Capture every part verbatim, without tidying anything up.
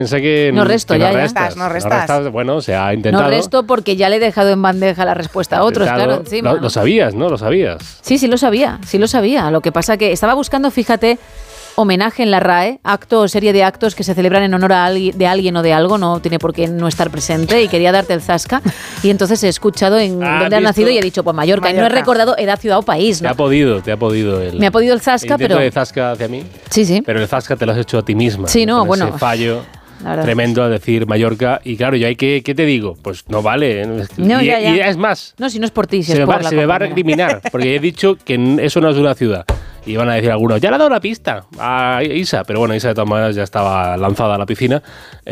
Piensa que no resto, que ya, no ya. restas, No restas. no restas. Bueno, se ha intentado. No resto porque ya le he dejado en bandeja la respuesta a otros, Intentado. claro, encima. Lo, lo sabías, ¿no? Lo sabías. Sí, sí lo sabía, sí lo sabía. Lo que pasa que estaba buscando, fíjate, homenaje en la R A E, acto o serie de actos que se celebran en honor a alguien, de alguien o de algo, no tiene por qué no estar presente, y quería darte el zasca. Y entonces he escuchado en Ah, dónde has visto. nacido y he dicho, pues Mallorca. Mallorca. Y no he recordado edad, ciudad o país, Te ¿no? ha podido, te ha podido el. Me ha podido el zasca, el intento pero... de zasca hacia mí. Sí, sí. Pero el zasca te lo has hecho a ti misma. Sí, no, con bueno, ese fallo la verdad. tremendo al decir Mallorca. Y claro, yo hay que, ¿qué te digo? Pues no vale. No, y, ya, ya. y es más, No, si no es por ti, si se, es me por va, la se me va a compañera. recriminar. Porque he dicho que n- eso no es una ciudad. Y van a decir algunos, ya le ha dado la pista a Isa. Pero bueno, Isa de todas maneras ya estaba lanzada a la piscina.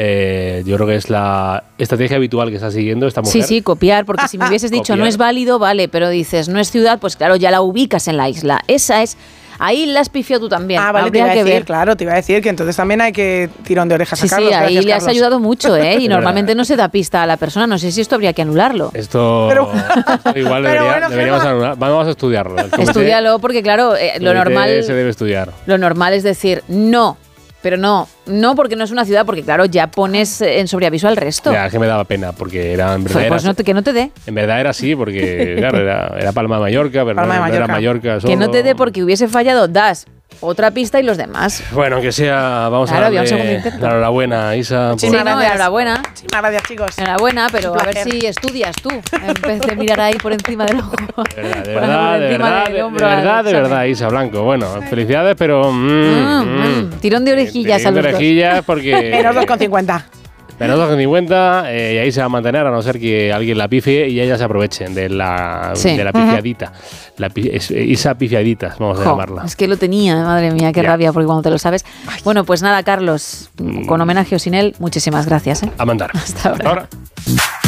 Eh, yo creo que es la estrategia habitual que está siguiendo esta mujer. Sí, sí, copiar, porque si me hubieses dicho no Copiar. es válido, vale, pero dices no es ciudad, pues claro, ya la ubicas en la isla. Esa es... Ahí la has pifiado tú también. Ah, vale, te Habría iba a que decir, ver. claro, te iba a decir que entonces también hay que tirón de orejas Sí, a Carlos. sí, ahí Gracias, le has Carlos. ayudado mucho, ¿eh? Y Es normalmente verdad. no se da pista a la persona. No sé si esto habría que anularlo. Esto Pero- igual pero debería- bueno, deberíamos Gemma. anular. Vamos a estudiarlo. El comité- Estúdialo, porque claro, eh, el lo comité normal, se debe estudiar. lo normal es decir no, pero no, no porque no es una ciudad, porque claro, ya pones eh, en sobreaviso al resto. Ya, es que me daba pena, porque era en verdad, Pues, era, pues no te- que no te dé. en verdad era así, porque claro, era, era Palma de Mallorca, pero Palma de no, no era Mallorca. Mallorca Que no solo. te dé porque hubiese fallado, das otra pista y los demás. Bueno, aunque sea, vamos Claro, a había un segundo darle intento. la enhorabuena, Isa. Sí, por- no, gracias. enhorabuena. Muchísimas gracias, chicos. Enhorabuena, pero Un a ver placer. si estudias tú, en vez de mirar ahí por encima del ojo. De verdad, de Por verdad, por de encima verdad, del de, de hombro al verdad, de examen. verdad, Isa Blanco. Bueno, felicidades, pero... mm, Mm, mm. mm, tirón de orejillas Tirón a de los dos. orejillas porque... Menos dos con cincuenta. Menos dos con cincuenta, eh, y ahí se va a mantener, a no ser que alguien la pifie y ellas se aprovechen de la, Sí. de la pifiadita. La pi- es- Isa pifiaditas, vamos a Jo, llamarla. es que lo tenía, madre mía, qué Ya. rabia, porque cuando te lo sabes. Bueno, pues nada, Carlos, con homenaje o sin él, muchísimas gracias. ¿eh? A mandar. Hasta ahora. Hasta ahora.